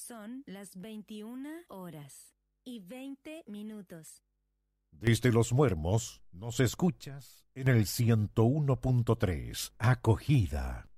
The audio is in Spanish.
Son las 21:20. Desde Los Muermos nos escuchas en el 101.3. Acogida.